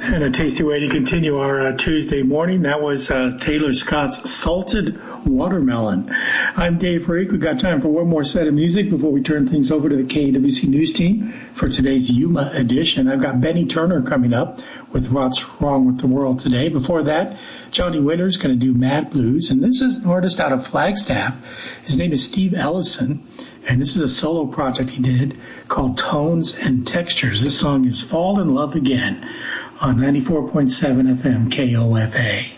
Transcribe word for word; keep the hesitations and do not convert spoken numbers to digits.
And a tasty way to continue our uh, Tuesday morning. That was uh, Taylor Scott's Salted Watermelon. I'm Dave Reek. We've got time for one more set of music before we turn things over to the K W C News team for today's Yuma edition. I've got Benny Turner coming up with What's Wrong with the World today. Before that, Johnny Winter's going to do Mad Blues. And this is an artist out of Flagstaff. His name is Steve Ellison. And this is a solo project he did called Tones and Textures. This song is Fall in Love Again on ninety-four point seven F M K O F A.